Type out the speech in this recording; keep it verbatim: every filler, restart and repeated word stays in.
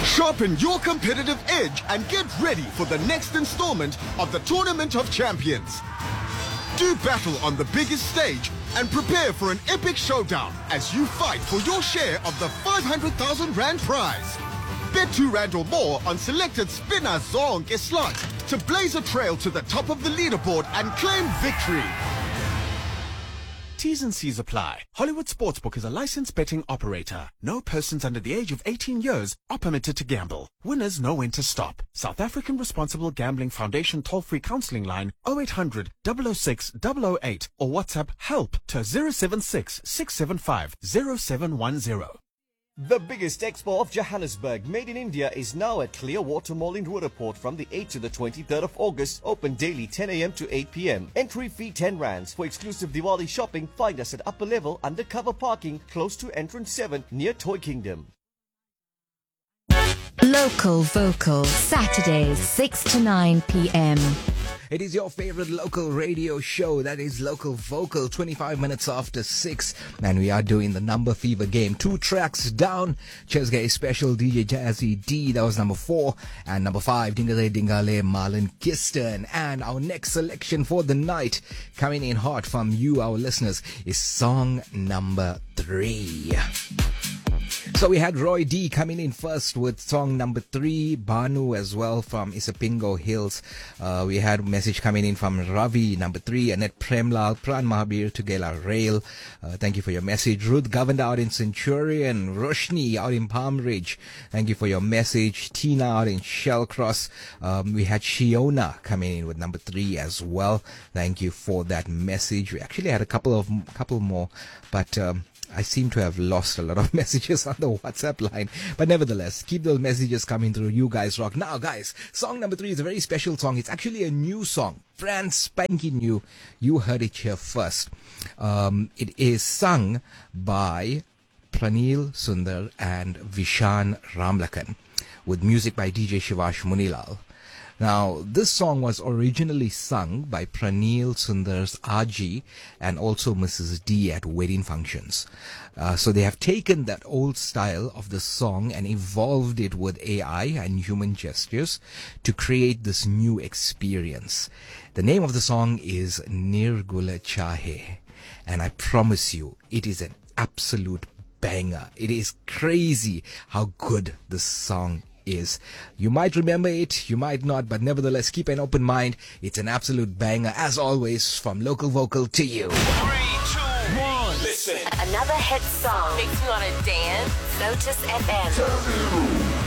Sharpen your competitive edge and get ready for the next installment of the Tournament of Champions. Do battle on the biggest stage and prepare for an epic showdown as you fight for your share of the five hundred thousand rand prize. Bet two rand or more on selected spinner zonke slots to blaze a trail to the top of the leaderboard and claim victory. T's and C's apply. Hollywood Sportsbook is a licensed betting operator. No persons under the age of eighteen years are permitted to gamble. Winners know when to stop. South African Responsible Gambling Foundation toll-free counseling line oh eight hundred, double oh six, double oh eight or WhatsApp help to zero seven six, six seven five, zero seven one zero. The biggest expo of Johannesburg, made in India, is now at Clearwater Mall in Roodepoort from the eighth to the twenty-third of August. Open daily ten a m to eight p m Entry fee ten rands. For exclusive Diwali shopping, find us at upper level undercover parking close to entrance seven near Toy Kingdom. Local Vocal, Saturdays six to nine p m It is your favorite local radio show. That is Local Vocal, twenty-five minutes after six. And we are doing the number fever game. Two tracks down. Chesgay special D J Jazzy D. That was number four. And number five, Dingale Dingale Marlon Kiston. And our next selection for the night, coming in hot from you, our listeners, is song number three. So we had Roy D coming in first with song number three, Banu as well from Isipingo Hills. Uh, we had a message coming in from Ravi, number three, Annette Premlal, Pran Mahabir, Tugela Rail. Uh, thank you for your message. Ruth Governor out in Centurion, Roshni out in Palm Ridge. Thank you for your message. Tina out in Shellcross. Um, we had Shiona coming in with number three as well. Thank you for that message. We actually had a couple of couple more, but um, I seem to have lost a lot of messages on the WhatsApp line. But nevertheless, keep those messages coming through. You guys rock. Now, guys, song number three is a very special song. It's actually a new song. Brand spanking new. You heard it here first. Um, it is sung by Pranil Sundar and Vishan Ramlakan, with music by D J Shivash Munilal. Now, this song was originally sung by Pranil Sundar's Aji and also Missus D at wedding functions. Uh, so they have taken that old style of the song and evolved it with A I and human gestures to create this new experience. The name of the song is Nirgula Chahe, and I promise you, it is an absolute banger. It is crazy how good this song is. You might remember it, you might not, but nevertheless, keep an open mind. It's an absolute banger, as always, from Local Vocal to you. Three, two, one, listen. Another hit song makes me want to dance. Lotus F M.